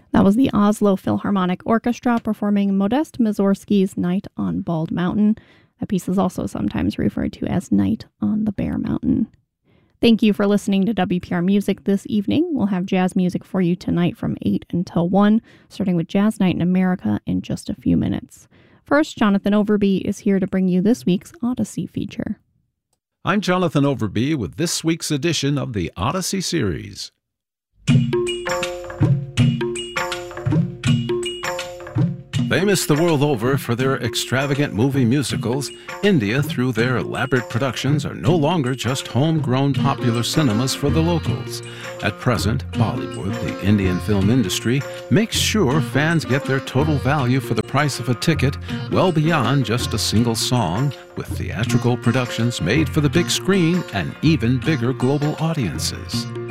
That was the Oslo Philharmonic Orchestra performing Modest Mussorgsky's Night on Bald Mountain. That piece is also sometimes referred to as Night on the Bear Mountain. Thank you for listening to WPR Music this evening. We'll have jazz music for you tonight from 8 until 1, starting with Jazz Night in America in just a few minutes. First, Jonathan Overby is here to bring you this week's Odyssey feature. I'm Jonathan Overby with this week's edition of the Odyssey series. Famous the world over for their extravagant movie musicals, India, through their elaborate productions, are no longer just homegrown popular cinemas for the locals. At present, Bollywood, the Indian film industry, makes sure fans get their total value for the price of a ticket, well beyond just a single song, with theatrical productions made for the big screen and even bigger global audiences.